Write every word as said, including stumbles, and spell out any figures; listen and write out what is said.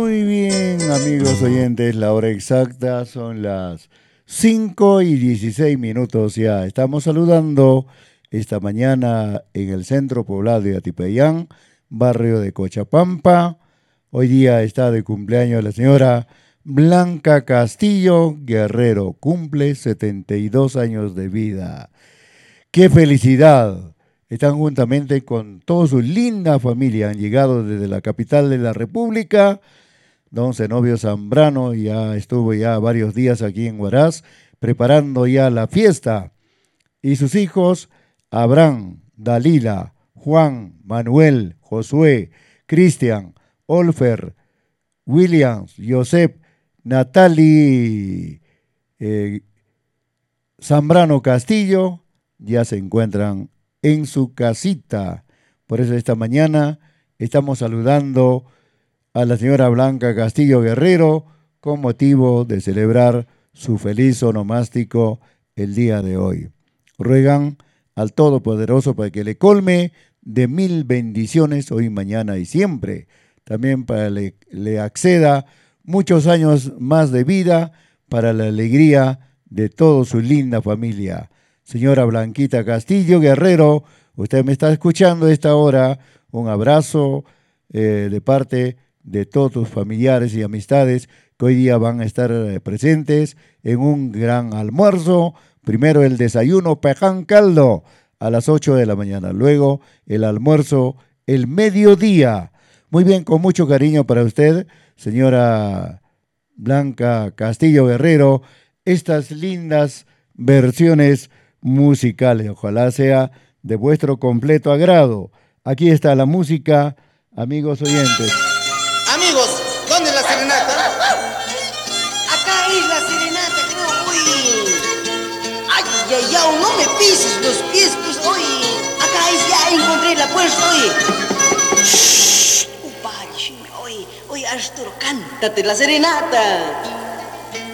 Muy bien, amigos oyentes, la hora exacta son las cinco y dieciséis minutos ya. Estamos saludando esta mañana en el centro poblado de Atipayán, barrio de Cochapampa. Hoy día está de cumpleaños la señora Blanca Castillo Guerrero, cumple setenta y dos años de vida. ¡Qué felicidad! Están juntamente con toda su linda familia, han llegado desde la capital de la República. Don Zenobio Zambrano ya estuvo ya varios días aquí en Huaraz preparando ya la fiesta. Y sus hijos, Abraham, Dalila, Juan, Manuel, Josué, Cristian, Olfer, Williams, Josep, Natali, eh, Zambrano Castillo, ya se encuentran en su casita. Por eso esta mañana estamos saludando a la señora Blanca Castillo Guerrero con motivo de celebrar su feliz onomástico el día de hoy. Ruegan al Todopoderoso para que le colme de mil bendiciones hoy, mañana y siempre. También para que le, le acceda muchos años más de vida para la alegría de toda su linda familia. Señora Blanquita Castillo Guerrero, usted me está escuchando a esta hora. Un abrazo eh, de parte de todos tus familiares y amistades que hoy día van a estar eh, presentes en un gran almuerzo. Primero el desayuno peján caldo a las ocho de la mañana, luego el almuerzo el mediodía. Muy bien, con mucho cariño para usted, señora Blanca Castillo Guerrero, estas lindas versiones musicales. Ojalá sea de vuestro completo agrado. Aquí está la música, amigos oyentes. Amigos, ¿dónde es la serenata? Acá es la serenata, creo, uy. Ay, ay, ay, no me pises los pies, pues, uy. Acá es, ya encontré la puerta, uy. Shhh, uy, uy, uy, Arturo, cántate la serenata.